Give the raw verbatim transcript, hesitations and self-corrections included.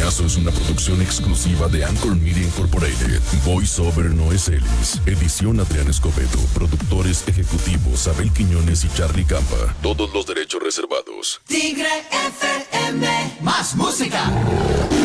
Caso es una producción exclusiva de Anchor Media Incorporated. Voice Over Noé Celis. Edición Adrián Escobedo. Productores ejecutivos Abel Quiñones y Charlie Campa. Todos los derechos reservados. Tigre F M. Más música.